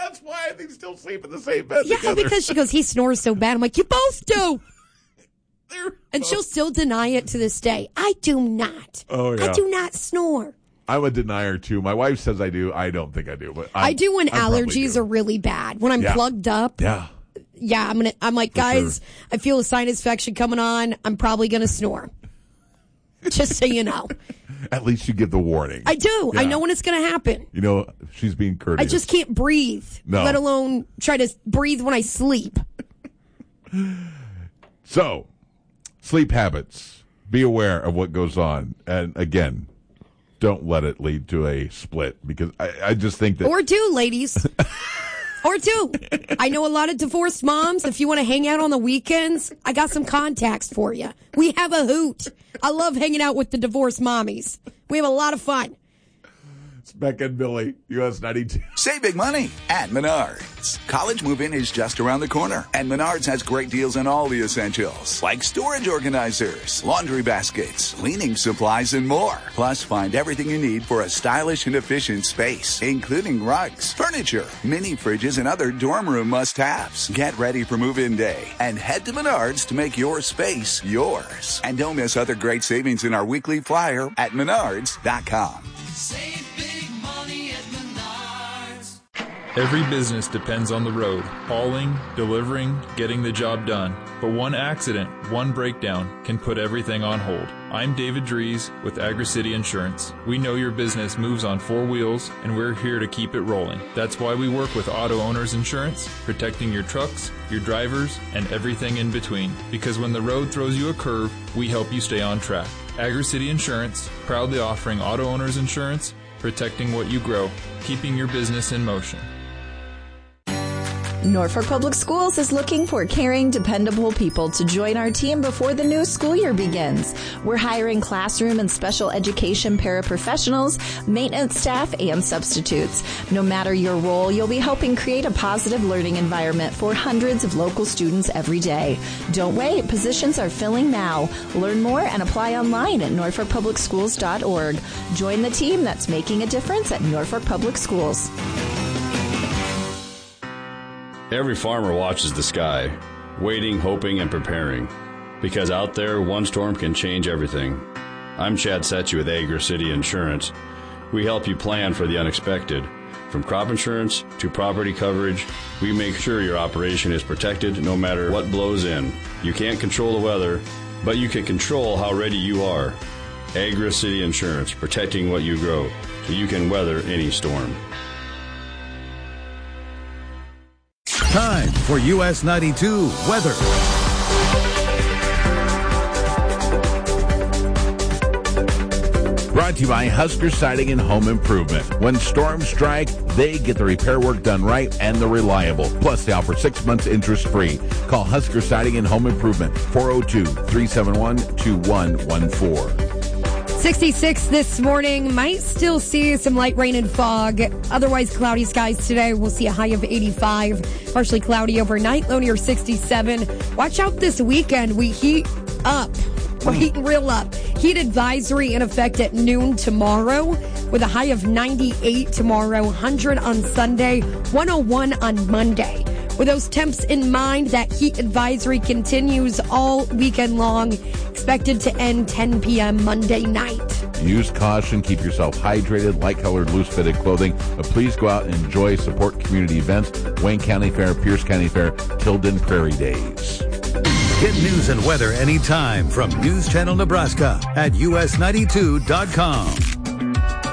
That's why they still sleep in the same bed Yeah, together. because she goes, he snores so bad. I'm like, you both do. And she'll still deny it to this day. I do not. Oh, yeah. I do not snore. I'm a denier, too. My wife says I do. I don't think I do. But I do when I probably allergies do. are really bad. When I'm plugged up. Yeah. Yeah, I'm like, guys, I feel a sinus infection coming on. I'm probably going to snore. Just so you know. At least you give the warning. I do. Yeah. I know when it's going to happen. You know, she's being courteous. I just can't breathe, let alone try to breathe when I sleep. So, sleep habits. Be aware of what goes on. And again, don't let it lead to a split, because I just think that... Or do, ladies. Or do. I know a lot of divorced moms. If you want to hang out on the weekends, I got some contacts for you. We have a hoot. I love hanging out with the divorced mommies. We have a lot of fun. It's Becca and Billy, US 92. Save big money at Menards. College move-in is just around the corner, and Menards has great deals on all the essentials, like storage organizers, laundry baskets, cleaning supplies, and more. Plus, find everything you need for a stylish and efficient space, including rugs, furniture, mini fridges, and other dorm room must-haves. Get ready for move-in day and head to Menards to make your space yours. And don't miss other great savings in our weekly flyer at Menards.com. Save big money at Menards. Every business depends on the road, hauling, delivering, getting the job done. But one accident, one breakdown can put everything on hold. I'm David Dries with AgriCity Insurance. We know your business moves on four wheels, and we're here to keep it rolling. That's why we work with Auto Owners Insurance, protecting your trucks, your drivers, and everything in between. Because when the road throws you a curve, we help you stay on track. AgriCity Insurance, proudly offering auto owners insurance, protecting what you grow, keeping your business in motion. Norfolk Public Schools is looking for caring, dependable people to join our team before the new school year begins. We're hiring classroom and special education paraprofessionals, maintenance staff, and substitutes. No matter your role, you'll be helping create a positive learning environment for hundreds of local students every day. Don't wait. Positions are filling now. Learn more and apply online at norfolkpublicschools.org. Join the team that's making a difference at Norfolk Public Schools. Every farmer watches the sky, waiting, hoping, and preparing. Because out there, one storm can change everything. I'm Chad Setchy with AgriCity Insurance. We help you plan for the unexpected. From crop insurance to property coverage, we make sure your operation is protected no matter what blows in. You can't control the weather, but you can control how ready you are. AgriCity Insurance, protecting what you grow, so you can weather any storm. Time for US 92 weather. Brought to you by Husker Siding and Home Improvement. When storms strike, they get the repair work done right and they're reliable. Plus, they offer 6 months interest-free. Call Husker Siding and Home Improvement, 402-371-2114. 66 this morning. Might still see some light rain and fog. Otherwise, cloudy skies today. We'll see a high of 85. Partially cloudy overnight. Low near 67. Watch out this weekend. We heat up. We're heating real up. Heat advisory in effect at noon tomorrow with a high of 98 tomorrow, 100 on Sunday, 101 on Monday. With those temps in mind, that heat advisory continues all weekend long, expected to end 10 p.m. Monday night. Use caution, keep yourself hydrated, light-colored, loose-fitted clothing, but please go out and enjoy, support community events, Wayne County Fair, Pierce County Fair, Tilden Prairie Days. Get news and weather anytime from News Channel Nebraska at us92.com.